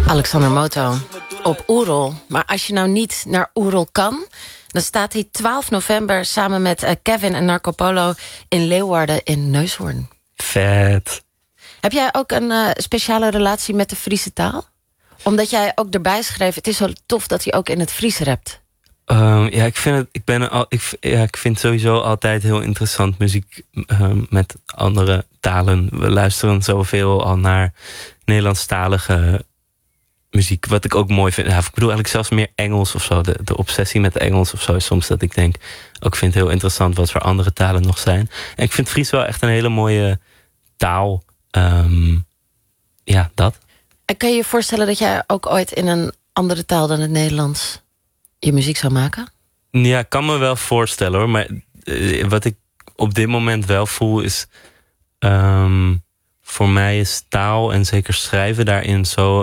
Alexander Moto op Oerol. Maar als je nou niet naar Oerol kan, dan staat hij 12 november samen met Kevin en Narco Polo in Leeuwarden in Neushoorn. Vet. Heb jij ook een speciale relatie met de Friese taal? Omdat jij ook erbij schreef, het is zo tof dat hij ook in het Fries rapt. Ik vind sowieso altijd heel interessant muziek met andere talen. We luisteren zoveel al naar Nederlandstalige muziek, wat ik ook mooi vind. Ja, ik bedoel eigenlijk zelfs meer Engels of zo. De obsessie met Engels of zo is soms dat ik denk, ook vind het heel interessant wat voor andere talen nog zijn. En ik vind Fries wel echt een hele mooie taal. Dat. En kun je je voorstellen dat jij ook ooit in een andere taal dan het Nederlands je muziek zou maken? Ja, ik kan me wel voorstellen hoor. Maar wat ik op dit moment wel voel is, voor mij is taal en zeker schrijven daarin zo,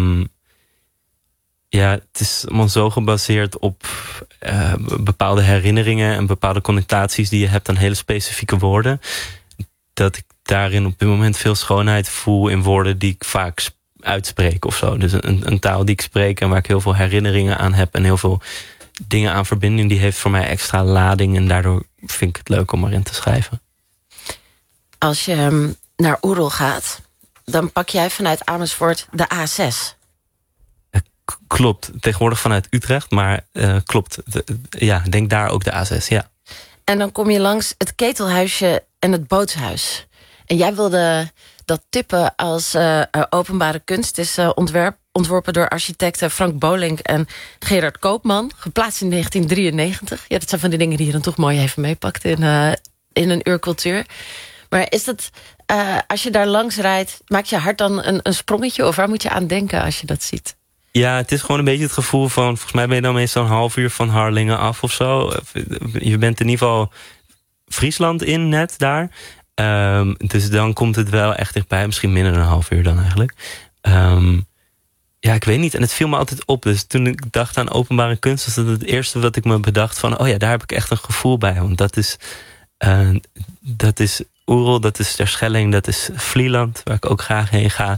het is allemaal zo gebaseerd op bepaalde herinneringen en bepaalde connotaties die je hebt aan hele specifieke woorden, dat ik daarin op dit moment veel schoonheid voel in woorden die ik vaak uitspreek of zo. Dus een taal die ik spreek en waar ik heel veel herinneringen aan heb en heel veel dingen aan verbinding, die heeft voor mij extra lading en daardoor vind ik het leuk om erin te schrijven. Als je naar Oerol gaat, dan pak jij vanuit Amersfoort de A6. Klopt, tegenwoordig vanuit Utrecht, maar klopt. Ik denk daar ook de A6, ja. En dan kom je langs het Ketelhuisje en het Bootshuis. En jij wilde dat tippen als openbare kunst. Het is ontworpen door architecten Frank Bolink en Gerard Koopman. Geplaatst in 1993. Ja, dat zijn van die dingen die je dan toch mooi even meepakt in een uur cultuur. Maar is dat, als je daar langs rijdt, maakt je hart dan een sprongetje? Of waar moet je aan denken als je dat ziet? Ja, het is gewoon een beetje het gevoel van, volgens mij ben je dan meestal een half uur van Harlingen af of zo. Je bent in ieder geval Friesland in net daar. Dus dan komt het wel echt dichtbij. Misschien minder dan een half uur dan eigenlijk. Ik weet niet. En het viel me altijd op. Dus toen ik dacht aan openbare kunst, was dat het eerste wat ik me bedacht van, oh ja, daar heb ik echt een gevoel bij. Want dat is Oerol, dat is Terschelling, dat is Vlieland, waar ik ook graag heen ga.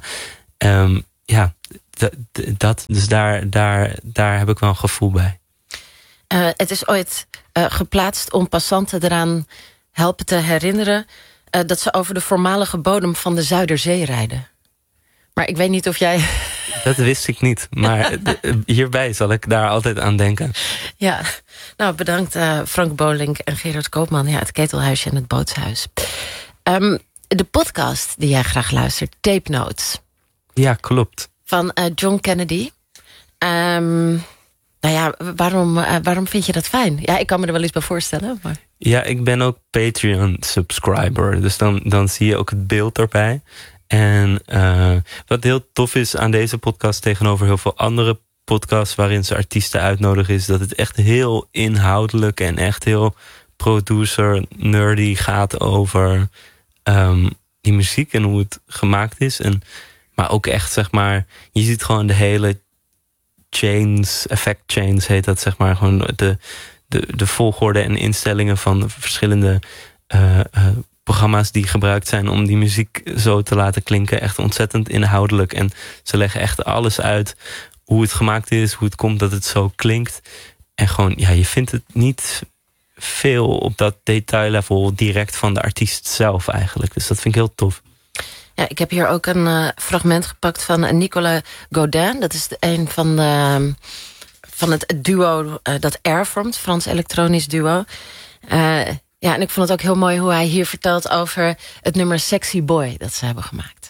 Dus daar heb ik wel een gevoel bij. Het is ooit geplaatst om passanten eraan helpen te herinneren dat ze over de voormalige bodem van de Zuiderzee rijden. Maar ik weet niet of jij... Dat wist ik niet, maar hierbij zal ik daar altijd aan denken. Ja, nou bedankt Frank Bolink en Gerard Koopman. Ja, het Ketelhuisje en het Bootshuis. De podcast die jij graag luistert, Tape Notes. Ja, klopt. Van John Kennedy. Waarom vind je dat fijn? Ja, ik kan me er wel eens bij voorstellen. Maar... Ja, ik ben ook Patreon-subscriber. Dus dan zie je ook het beeld erbij. En wat heel tof is aan deze podcast tegenover heel veel andere podcasts waarin ze artiesten uitnodigen, is dat het echt heel inhoudelijk en echt heel producer-nerdy gaat over die muziek en hoe het gemaakt is. Maar ook echt, zeg maar, je ziet gewoon de hele chains, effect chains heet dat, zeg maar, gewoon de volgorde en instellingen van de verschillende programma's die gebruikt zijn om die muziek zo te laten klinken. Echt ontzettend inhoudelijk. En ze leggen echt alles uit, hoe het gemaakt is, hoe het komt dat het zo klinkt. En gewoon, ja, je vindt het niet veel op dat detaillevel direct van de artiest zelf eigenlijk. Dus dat vind ik heel tof. Ja, ik heb hier ook een fragment gepakt van Nicolas Godin. Dat is een van het duo dat Air vormt, Frans elektronisch duo. En ik vond het ook heel mooi hoe hij hier vertelt over het nummer Sexy Boy dat ze hebben gemaakt.